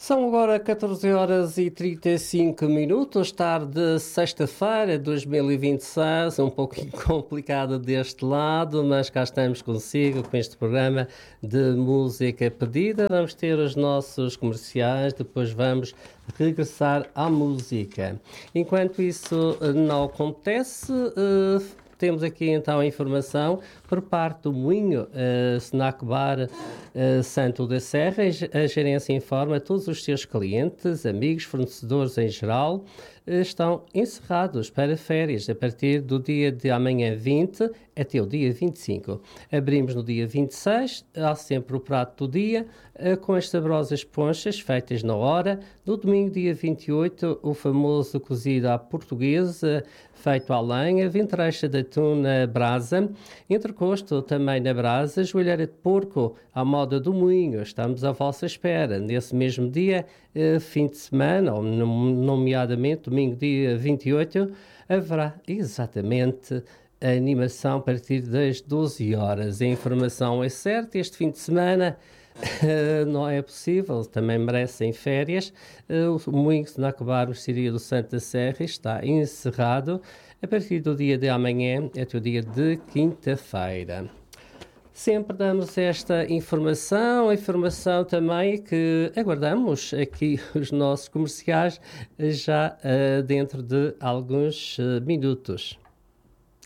São agora 14 horas e 35 minutos, tarde sexta-feira de 2026, um pouquinho complicado deste lado, mas cá estamos consigo com este programa de música pedida. Vamos ter os nossos comerciais, depois vamos regressar à música. Enquanto isso não acontece, temos aqui então a informação por parte do Moinho Snack Bar Santo da Serra. A gerência informa todos os seus clientes, amigos, fornecedores em geral, estão encerrados para férias a partir do dia de amanhã 20 até o dia 25. Abrimos no dia 26, há sempre o prato do dia, com as saborosas ponchas feitas na hora. No domingo, dia 28, o famoso cozido à portuguesa, feito à lenha, ventrecha de atum na brasa, entrecosto também na brasa, joelheira de porco à moda do moinho. Estamos à vossa espera. Nesse mesmo dia, fim de semana, ou nomeadamente domingo, dia 28, haverá exatamente a animação a partir das 12 horas. A informação é certa, este fim de semana não é possível, também merecem férias. O Moinho Snack Bar Mercearia do Santa Serra está encerrado a partir do dia de amanhã até o dia de quinta-feira. Sempre damos esta informação também que aguardamos aqui os nossos comerciais já dentro de alguns minutos.